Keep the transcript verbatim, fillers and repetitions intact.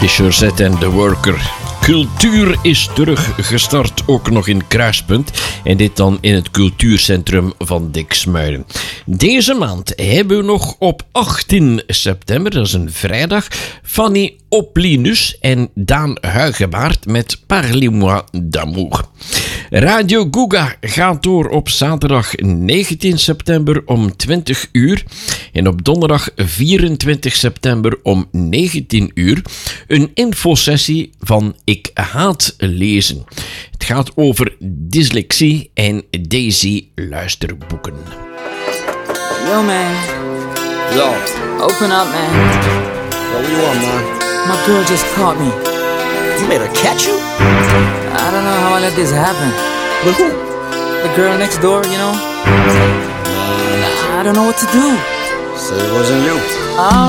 Josette en The Worker. Cultuur is teruggestart, ook nog in Kruispunt. En dit dan in het cultuurcentrum van Diksmuiden. Deze maand hebben we nog op achttien september, dat is een vrijdag, Fanny Oplinus en Daan Huigebaard met Parlez-moi d'amour. Radio Guga gaat door op zaterdag negentien september om twintig uur en op donderdag vierentwintig september om negentien uur een infosessie van Ik haat lezen. Het gaat over dyslexie en Daisy luisterboeken. Yo man. Yo. Open up man. Yo, what you want, man? My girl just caught me. You made her catch you? I don't know how I let this happen. With who? The girl next door, you know? Uh, I don't know what to do. Say it wasn't you. Oh.